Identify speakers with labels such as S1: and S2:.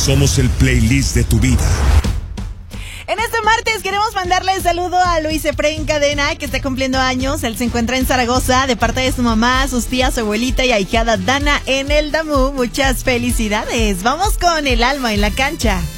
S1: Somos el playlist de tu vida.
S2: En este martes queremos mandarle saludo a Luis Efraín Cadena, que está cumpliendo años. Él se encuentra en Zaragoza, de parte de su mamá, sus tías, su abuelita y ahijada Dana en el Damú. Muchas felicidades. Vamos con El Alma en la Cancha.